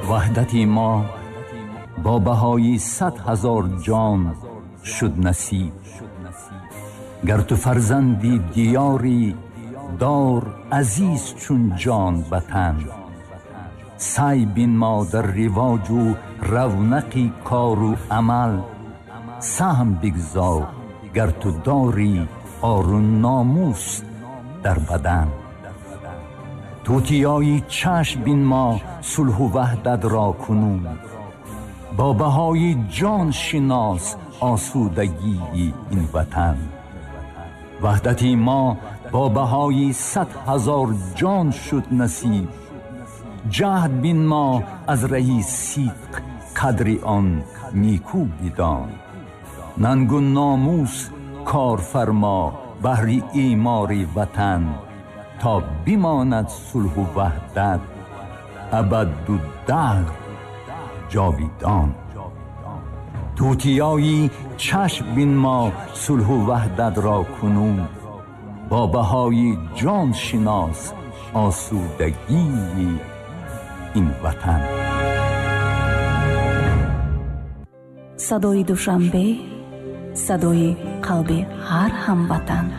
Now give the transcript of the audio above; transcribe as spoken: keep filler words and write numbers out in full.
وحدتی ما با بهای صد هزار جان شد نصیب. گر تو فرزندی دیاری دار عزیز چون جان وطن. سعی بین ما در رواج و رونقی کار و عمل. سهم بگذار گر تو داری عار و ناموس در بدن. توتیای چشم بین ما صلح و وحدت را کنون. با بهای جان شناس آسودگی این وطن. وحدتی ما با بهای صد هزار جان شد نصیب. جهد بین ما از رهی صدق قدر آن نیکو بدان. ننگ و ناموس کار فرما بهر ایمار وطن. تا بماند صلح و وحدت ابد و دهر جاویدان. توتیایی چشم بین ما صلح و وحدت را کنون. با بهای جان شناس آسودگی این وطن. صدای دوشنبه، صدای قلب هر هموطن.